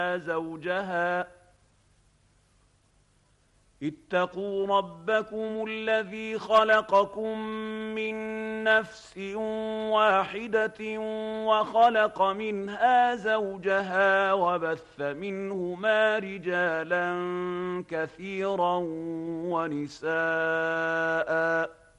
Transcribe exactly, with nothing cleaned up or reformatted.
زوجها اتقوا ربكم الذي خلقكم من نفس واحدة وخلق منها زوجها وبث منهما رجالا كثيرا ونساء